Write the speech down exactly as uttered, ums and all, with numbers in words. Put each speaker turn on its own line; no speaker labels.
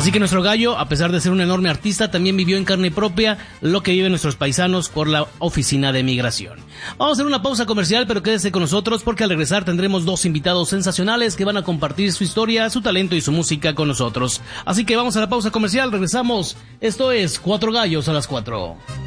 Así que nuestro gallo, a pesar de ser un enorme artista, también vivió en carne propia lo que viven nuestros paisanos por la Oficina de Migración. Vamos a hacer una pausa comercial, pero quédese con nosotros porque al regresar tendremos dos invitados sensacionales que van a compartir su historia, su talento y su música con nosotros. Así que vamos a la pausa comercial, regresamos. Esto es Cuatro Gallos a las Cuatro.